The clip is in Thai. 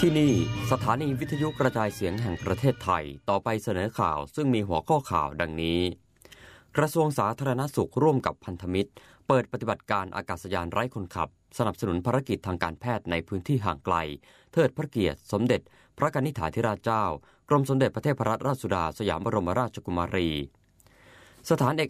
ที่นี่สถานีวิทยุกระจายเสียงแห่งประเทศไทยต่อไปเสนอข่าวซึ่งมีหัวข้อข่าวดังนี้กระทรวงสาธารณสุขร่วมกับพันธมิตรเปิดปฏิบัติการอากาศยานไร้คนขับสนับสนุนภารกิจทางการแพทย์ในพื้นที่ห่างไกลเทิดพระเกียรติสมเด็จพระกนิษฐาธิราชเจ้ากรมสมเด็จพระเทพรัตนราชสุดาสยามบรมราชกุมารีสถานเอก